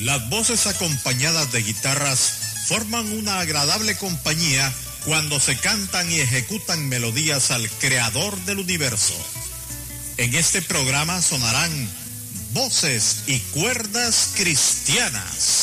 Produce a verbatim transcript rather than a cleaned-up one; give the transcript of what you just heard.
Las voces acompañadas de guitarras forman una agradable compañía cuando se cantan y ejecutan melodías al Creador del universo. En este programa sonarán voces y cuerdas cristianas.